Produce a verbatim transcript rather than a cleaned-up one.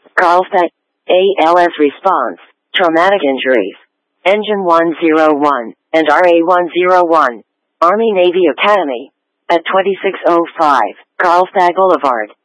Carlsbad, A L S response, traumatic injuries. Engine one oh one, and R A one oh one. Army Navy Academy. At twenty-six oh five, Carlsbad Boulevard.